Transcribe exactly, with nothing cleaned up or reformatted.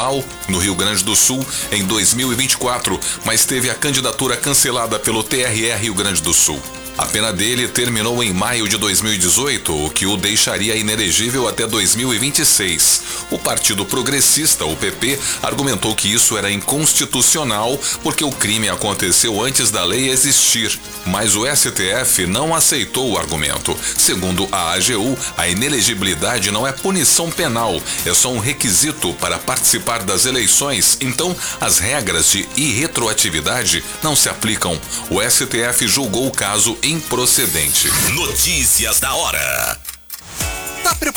estadual no Rio Grande do Sul em dois mil e vinte e quatro, mas teve a candidatura cancelada pelo T R E Rio Grande do Sul. A pena dele terminou em maio de dois mil e dezoito, o que o deixaria inelegível até dois mil e vinte e seis. O Partido Progressista, o P P, argumentou que isso era inconstitucional porque o crime aconteceu antes da lei existir, mas o S T F não aceitou o argumento. Segundo a A G U, a inelegibilidade não é punição penal, é só um requisito para participar das eleições, então as regras de irretroatividade não se aplicam. O S T F julgou o caso improcedente. Notícias da hora.